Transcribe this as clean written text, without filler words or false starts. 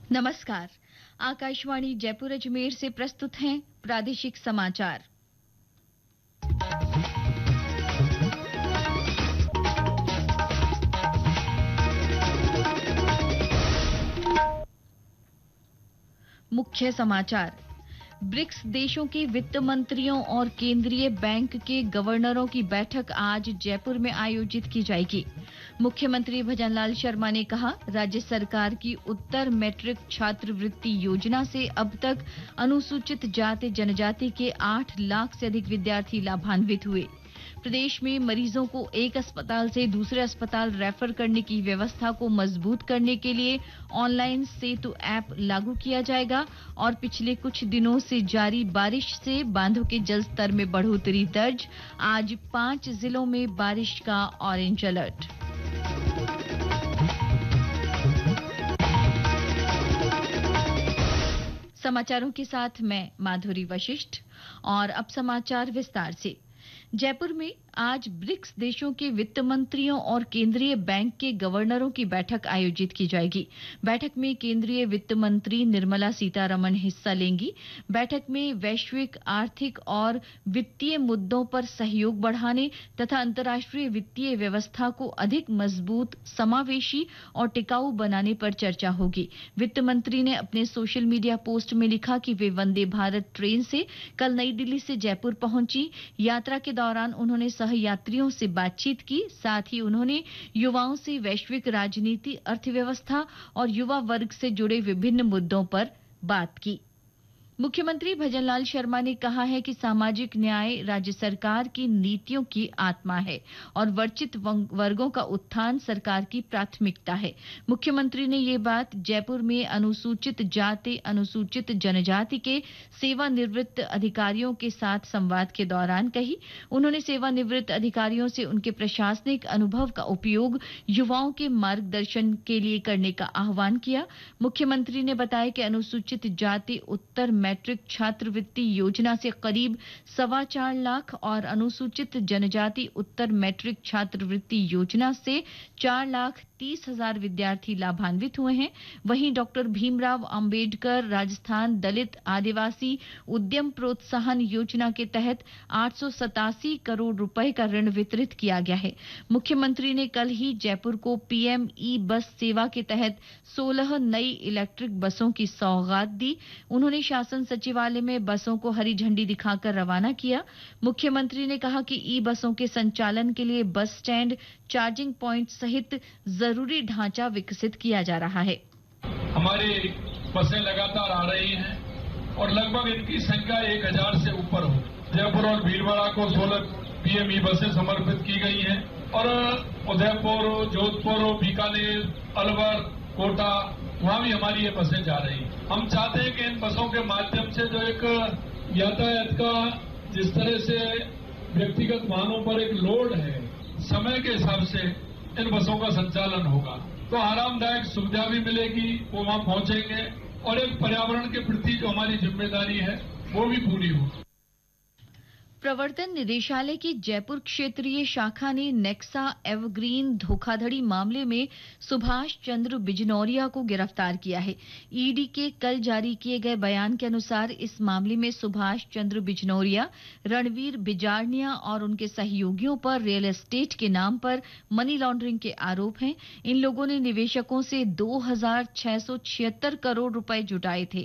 नमस्कार। आकाशवाणी जयपुर अजमेर से प्रस्तुत हैं प्रादेशिक समाचार। मुख्य समाचार। ब्रिक्स देशों के वित्त मंत्रियों और केंद्रीय बैंक के गवर्नरों की बैठक आज जयपुर में आयोजित की जाएगी। मुख्यमंत्री भजनलाल शर्मा ने कहा, राज्य सरकार की उत्तर मैट्रिक छात्रवृत्ति योजना से अब तक अनुसूचित जाति जनजाति के 8 लाख से अधिक विद्यार्थी लाभान्वित हुए। प्रदेश में मरीजों को एक अस्पताल से दूसरे अस्पताल रेफर करने की व्यवस्था को मजबूत करने के लिए ऑनलाइन सेतु ऐप लागू किया जाएगा और पिछले कुछ दिनों से जारी बारिश से बांधों के जलस्तर में बढ़ोतरी दर्ज। आज 5 जिलों में बारिश का ऑरेंज अलर्ट। समाचारों के साथ मैं माधुरी वशिष्ठ और अब समाचार विस्तार से। जयपुर में आज ब्रिक्स देशों के वित्त मंत्रियों और केंद्रीय बैंक के गवर्नरों की बैठक आयोजित की जाएगी। बैठक में केंद्रीय वित्त मंत्री निर्मला सीतारमण हिस्सा लेंगी। बैठक में वैश्विक आर्थिक और वित्तीय मुद्दों पर सहयोग बढ़ाने तथा अंतर्राष्ट्रीय वित्तीय व्यवस्था को अधिक मजबूत, समावेशी और टिकाऊ बनाने पर चर्चा होगी। वित्त मंत्री ने अपने सोशल मीडिया पोस्ट में लिखा कि वे वंदे भारत ट्रेन से कल नई दिल्ली से जयपुर पहुंची। यात्रा के दौरान उन्होंने यात्रियों से बातचीत की। साथ ही उन्होंने युवाओं से वैश्विक राजनीति, अर्थव्यवस्था और युवा वर्ग से जुड़े विभिन्न मुद्दों पर बात की। मुख्यमंत्री भजनलाल शर्मा ने कहा है कि सामाजिक न्याय राज्य सरकार की नीतियों की आत्मा है और वंचित वर्गों का उत्थान सरकार की प्राथमिकता है। मुख्यमंत्री ने ये बात जयपुर में अनुसूचित जाति, अनुसूचित जनजाति के सेवानिवृत्त अधिकारियों के साथ संवाद के दौरान कही। उन्होंने सेवानिवृत्त अधिकारियों से उनके प्रशासनिक अनुभव का उपयोग युवाओं के मार्गदर्शन के लिए करने का आह्वान किया। मुख्यमंत्री ने बताया कि अनुसूचित जाति उत्तर मैट्रिक छात्रवृत्ति योजना से करीब 4.25 लाख और अनुसूचित जनजाति उत्तर मैट्रिक छात्रवृत्ति योजना से 4,30,000 विद्यार्थी लाभान्वित हुए हैं। वहीं डॉक्टर भीमराव अंबेडकर राजस्थान दलित आदिवासी उद्यम प्रोत्साहन योजना के तहत 887 करोड़ रुपए का ऋण वितरित किया गया है। मुख्यमंत्री ने कल ही जयपुर को पीएम ई बस सेवा के तहत 16 नई इलेक्ट्रिक बसों की सौगात दी। उन्होंने शासन सचिवालय में बसों को हरी झंडी दिखाकर रवाना किया। मुख्यमंत्री ने कहा कि ई बसों के संचालन के लिए बस स्टैंड, चार्जिंग पॉइंट सहित जरूरी ढांचा विकसित किया जा रहा है। हमारी बसें लगातार आ रही हैं और लगभग इनकी संख्या 1000 से ऊपर हो। जयपुर और भीलवाड़ा को 16 पीएम ई बसें समर्पित की गई हैं और उदयपुर, जोधपुर, बीकानेर, अलवर, कोटा, वहां भी हमारी ये बसें जा रही हैं। हम चाहते हैं कि इन बसों के माध्यम से जो एक यातायात का जिस तरह से व्यक्तिगत वाहनों पर एक लोड है, समय के हिसाब से इन बसों का संचालन होगा तो आरामदायक सुविधा भी मिलेगी, वो वहां पहुंचेंगे और एक पर्यावरण के प्रति जो हमारी जिम्मेदारी है वो भी पूरी होगी। प्रवर्तन निदेशालय की जयपुर क्षेत्रीय शाखा ने नेक्सा एवरग्रीन धोखाधड़ी मामले में सुभाष चंद्र बिजनौरिया को गिरफ्तार किया है। ईडी के कल जारी किए गए बयान के अनुसार इस मामले में सुभाष चंद्र बिजनौरिया, रणवीर बिजारनिया और उनके सहयोगियों पर रियल एस्टेट के नाम पर मनी लॉन्ड्रिंग के आरोप हैं। इन लोगों ने निवेशकों से 2,676 करोड़ रुपए जुटाए थे।